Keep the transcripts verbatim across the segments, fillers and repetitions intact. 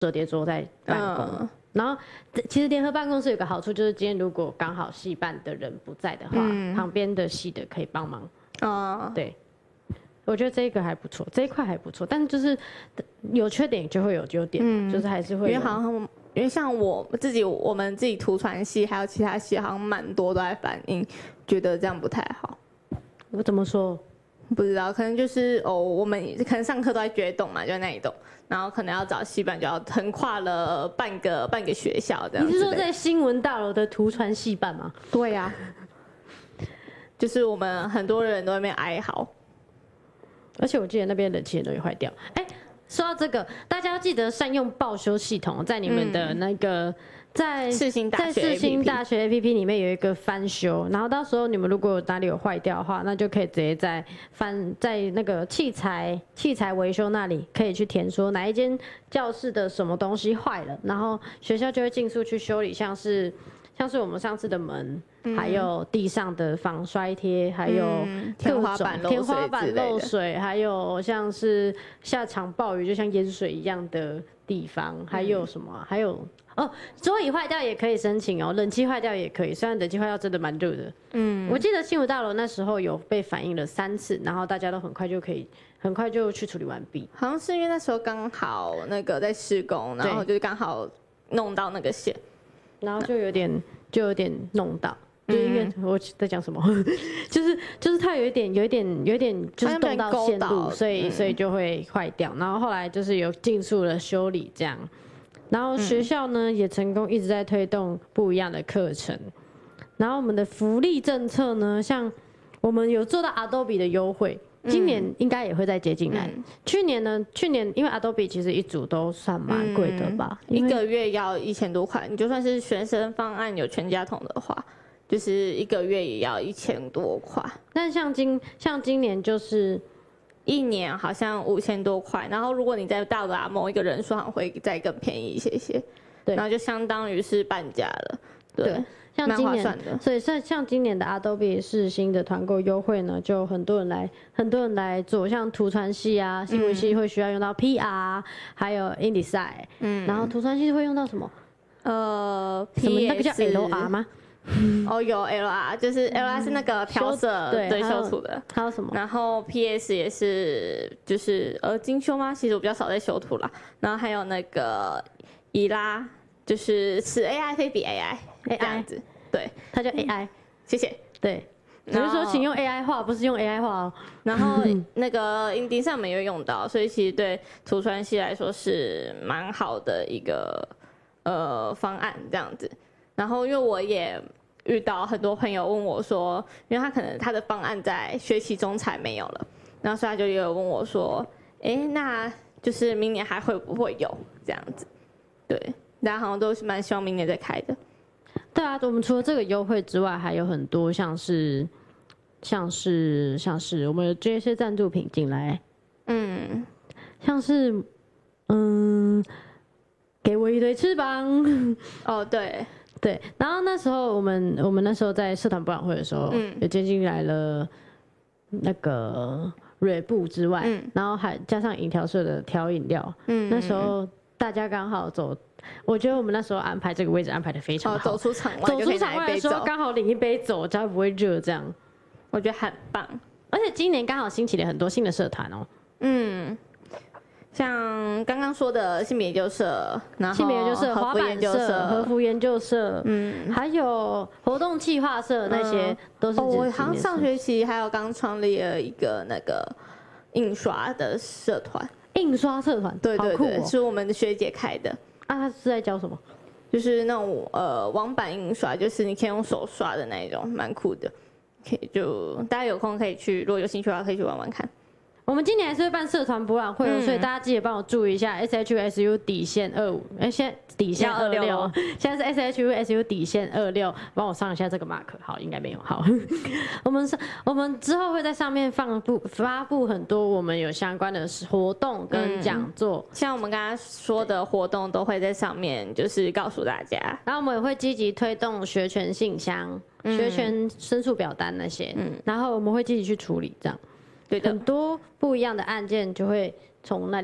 折叠桌在办公。嗯，然后其实联合办公室有个好处，就是今天如果刚好系办的人不在的话，嗯，旁边的系的可以帮忙。哦，对，我觉得这个还不错，这一块还不错，但是就是有缺点就会有优点，嗯，就是还是会有。 因为好像因为像我自己，我们自己图传系还有其他系，好像蛮多都在反映，觉得这样不太好。 我怎么说？ 不知道，可能就是哦，我们可能上课都在绝栋嘛，就在那一栋，然后可能要找系办，就要横跨了半个半个学校这样。 你是说在新闻大楼的图传系办吗？ 对呀，啊，就是我们很多人都在那边哀嚎， 而且我记得那边冷气很容易坏掉。哎，说到这个，大家要记得善用报修系统，在你们的那个。嗯，在世新大学在世新大学 A P P 里面有一个翻修，然后到时候你们如果哪里有坏掉的话，那就可以直接在翻在那个器材器材维修那里可以去填说哪一间教室的什么东西坏了，然后学校就会尽速去修理，像是像是我们上次的门，嗯，还有地上的防摔贴，还有天花板天花板漏水，还有像是下场暴雨就像淹水一样的地方，还有什么？还有。哦，桌椅坏掉也可以申请哦，冷气坏掉也可以。虽然冷气坏掉真的蛮热的，嗯，我记得新闻大楼那时候有被反映了三次，然后大家都很快就可以，很快就去处理完毕。 好像是因为那时候刚好那个在施工，然后就刚好弄到那个线， 然后就有点就有点弄到，就因为我在讲什么，就是就是它有一点有一点有一点就是动到线路，所以所以就会坏掉。然后后来就是有尽速的修理这样。然后学校呢，嗯，也成功一直在推动不一样的课程。然后我们的福利政策呢，像我们有做到 Adobe 的优惠，今年应该也会再接进来。嗯，去年呢，去年因为 Adobe 其实一组都算蛮贵的吧， 嗯，一个月要一千多块。你就算是学生方案有全家桶的话，就是一个月也要一千多块。 但像今像今年就是。 一年好像五千多块，然后如果你再到达某一个人数，好像会再更便宜一些些，对，然后就相当于是半价了，对，对， 像今年，所以像像今年的 Adobe 世新的团购优惠呢，就很多人来，很多人来做，像图传系啊、新闻系会需要用到 P R，嗯，还有 InDesign，嗯，然后图传系会用到什么？呃，什么那个叫 L R 吗？ 哦，有 L R， 就是 L R 是那个调色，对，对修图的。 还有什么？ 然后 P S 也是，就是呃精修吗？其实我比较少在修图啦。然后还有那个伊拉，就是此 A I 非彼 A I， 这样子。对， 它叫 A I，嗯。 谢谢。 对，只是说请用 A I 画，不是用 A I 画哦。 然后那个 InDesign 上面也会用到，所以其实对图传系来说是蛮好的一个呃方案，这样子。然后因为我也遇到很多朋友问我说，因为他可能他的方案在学期中才没有了，然后所以他就也有问我说，哎，那就是明年还会不会有这样子？对，大家好像都是蛮希望明年再开的。 对啊，我们除了这个优惠之外，还有很多像是像是像是我们有这些赞助品进来，嗯，像是嗯，给我一对翅膀， 哦，对。 对，然后那时候我们我们那时候在社团博览会的时候，嗯，有接进来了那个蕊布之外，嗯，然后还加上饮调社的调饮料，嗯，那时候大家刚好走，我觉得我们那时候安排这个位置安排的非常好， 哦，走出场外， 走出场外的时候刚好领一杯走，这样不会热，这样我觉得很棒。 而且今年刚好兴起了很多新的社团哦，嗯。 像刚刚说的性别研究社，然后性别研究社、滑板社、和服研究社，嗯，还有活动企划社，那些都是。 哦，我好像上学期还有刚创立了一个那个印刷的社团， 印刷社团， 对对对， 哦， 是我们的学姐开的。 啊，他是在教什么？ 就是那种呃网版印刷，就是你可以用手刷的那一种，蛮酷的。可以就大家有空可以去，如果有兴趣的话，可以去玩玩看。 我们今年还是会办社团博览会，嗯，所以大家记得帮我注意一下 S H U S U 底线二五，哎，现在底线二六，现在是 S H U S U 底线二六，帮我上一下这个 mark， 好，应该没有，好，我们上我们之后会在上面放布发布很多我们有相关的活动跟讲座， 嗯，像我们刚刚说的活动都会在上面，就是告诉大家， 然后我们也会积极推动学权信箱、嗯、学权申诉表单那些，嗯，然后我们会积极去处理这样。对，很多不一样的案件就会从那里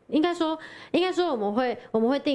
应该说应该说我们会我们会定